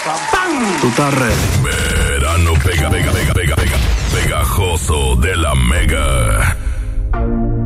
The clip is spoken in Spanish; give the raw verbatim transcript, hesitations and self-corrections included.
Tú estás ready. Verano pega, pega, pega, pega, pega. Pegajoso de la Mega.